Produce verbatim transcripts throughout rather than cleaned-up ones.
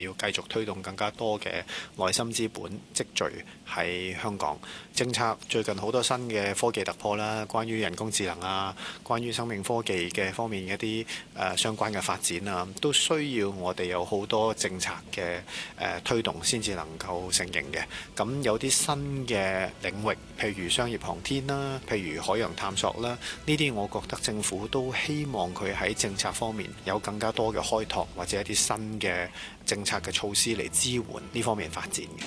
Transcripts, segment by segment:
要繼續推動更加多嘅內心資本積聚喺香港。政策最近好多新嘅科技突破啦，關於人工智能啊，關於生命科技嘅方面一啲誒、呃、相關嘅發展啊，都需要我哋有好多政策嘅誒、呃、推動先至能夠成型嘅。咁有啲新嘅領域，譬如商業航天啦，譬如海洋探索啦，呢啲我覺得政府都希望佢喺政策方面有更加多嘅開拓，或者一啲新嘅政策嘅措施嚟支援呢方面發展嘅。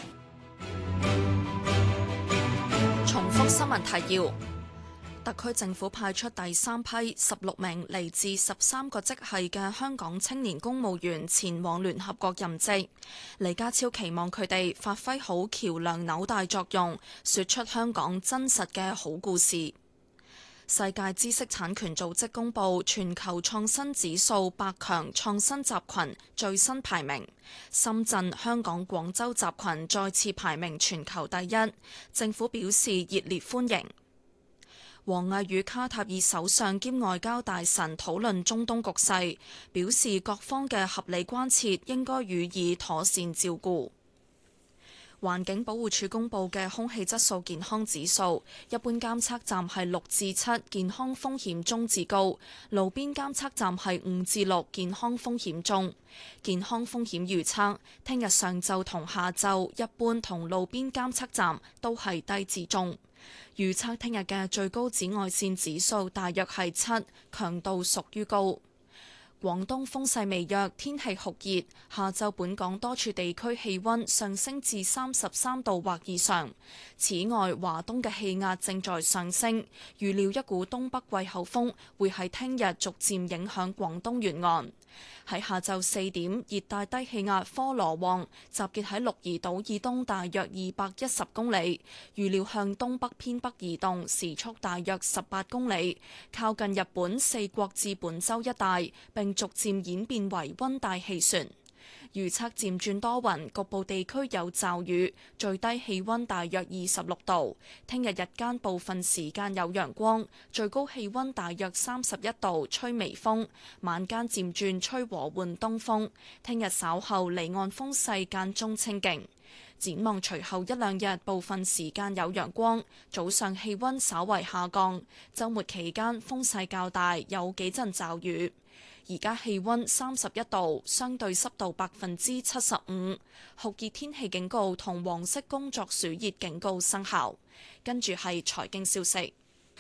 重複新聞提要：特區政府派出第三批十六名嚟自十三個職系嘅香港青年公務員前往聯合國任職。李家超期望佢哋發揮好橋梁紐帶作用，說出香港真實嘅好故事。世界知識產權組織公佈全球創新指數百強創新集群最新排名，深圳、香港、廣州集群再次排名全球第一，政府表示熱烈歡迎。王毅與卡塔爾首相兼外交大臣討論中東局勢，表示各方嘅合理關切應該予以妥善照顧。環境保護署公布嘅空氣質素健康指數，一般監測站係六至七，健康風險中至高；路邊監測站係五至六，健康風險中。健康風險預測，聽日上晝同下晝，一般同路邊監測站都係低至中。預測聽日嘅最高紫外線指數大約係七，強度屬於高。廣東風勢微弱，天氣酷熱。下晝本港多處地區氣溫上升至三十三度或以上。此外，華東嘅氣壓正在上升，預料一股東北季候風會喺聽日逐漸影響廣東沿岸。喺下晝四點，熱帶低氣壓科羅旺集結喺鹿兒島以東大約二百一十公里，預料向東北偏北移動，時速大約十八公里，靠近日本四國至本州一帶，並逐漸演變為溫帶氣旋。預測漸轉多雲，局部地區有驟雨，最低氣溫大約二十六度。聽日日間部分時間有陽光，最高氣溫大約三十一度，吹微風。晚間漸轉吹和緩東風。聽日稍後離岸風勢間中清勁。展望隨後一兩日，部分時間有陽光，早上氣溫稍為下降。週末期間風勢較大，有幾陣驟雨。而家氣溫三十一度，相對濕度百分之七十五，酷熱天氣警告同黃色工作暑熱警告生效。跟住係財經消息。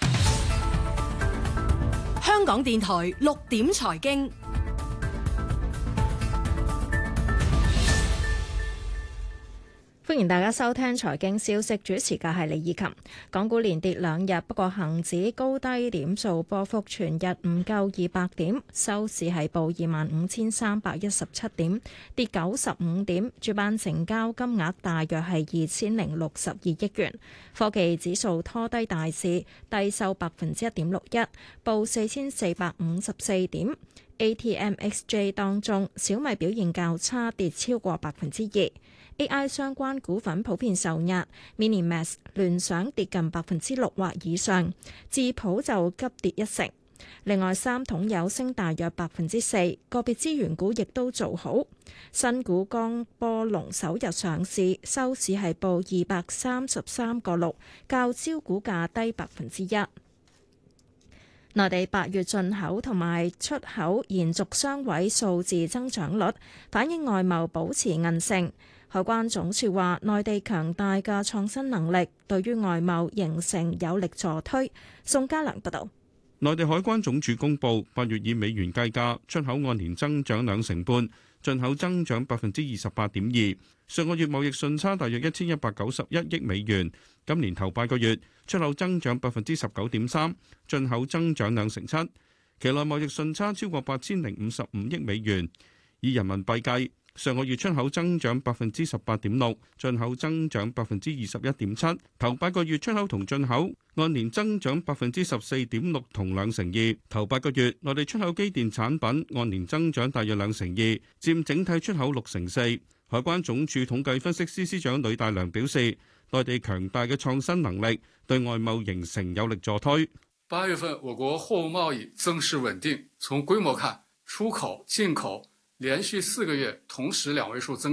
香港電台六點財經。 歡迎大家收聽財經消息，主持嘅係李以琴。港股連跌兩日，不過恒指高低點數波幅全日唔夠二百點，收市係報二萬五千三百一十七點，跌九十五點。主板成交金額大約係二千零六十二億元。科技指數拖低大市，低收百分之一點六一，報四千四百五十四點。A T M X J 當中，小米表現較差，跌超過百分之二。A I 相關股份普遍受壓 ，Minimax 聯想跌近百分之六或以上，智譜就急跌一成。另外，三桶油升大約百分之四，個別資源股亦都做好。新股江波龍首日上市，收市係報二百三十三個六，較招股價低百分之一。內地八月進口同埋出口延續雙位數字增長率，反映外貿保持韌性。海關總署話，內地強大嘅創新能力對於外貿形成有力助推。宋家良報道。 內地海關總署公佈，八月以美元計價，出口按年增長兩成半，進口增長百分之二十八點二。上個月貿易順差大約一千一百九十一億美元。今年頭八個月，出口增長百分之十九點三，進口增長兩成七。期內貿易順差超過八千零五十五億美元。以人民幣計，上個月出口增長百分之十八點六，進口增長百分之二十一點七。頭八個月出口同進口按年增長百分之十四點六同兩成二。頭八個月內地出口機電產品按年增長大約兩成二，佔整體出口六成四。海關總署統計分析司司長呂大良表示，內地強大嘅創新能力對外貿形成有力助推。 八月份我國貨物貿易增勢穩定，從規模看，出口、進口連續四個月同時兩位數增